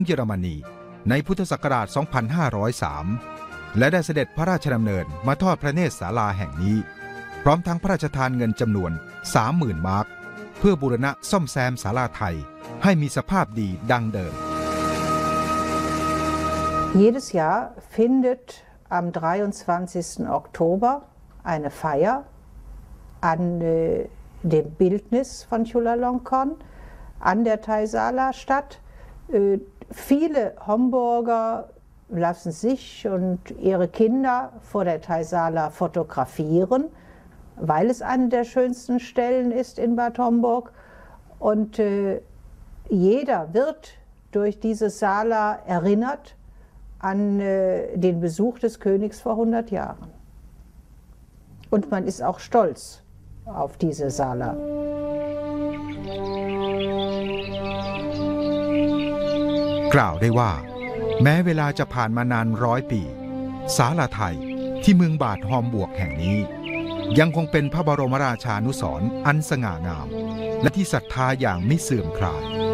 เยอรมนีในพุทธศักราช 2503 และได้เสด็จพระราชดำเนินมาทอดพระเนตรศาลาแห่งนี้พร้อมทั้งพระราชทานเงินจำนวน 30,000 มาร์กเพื่อบูรณะซ่อมแซมศาลาไทยให้มีสภาพดีดังเดิม Jedes Jahr findet am 23. Oktober eine Feier an dem Bildnis von Chulalongkorn an der Thai-Sala statt. Viele Homburger lassen sich und ihre Kinder vor der Thai-Sala fotografieren, weil es eine der schönsten Stellen ist in Bad Homburg. Und jeder wird durch diese Sala erinnert an den Besuch des Königs vor 100 Jahren. Und man ist auch stolz auf diese Sala. กล่าวได้ว่าแม้เวลาจะผ่านมานาน100 ปีศาลาไทยที่เมืองบาดฮอมบวกแห่งนี้ยังคงเป็นพระบรมราชานุสรณ์อันสง่างามและที่ศรัทธาอย่างไม่เสื่อมคลาย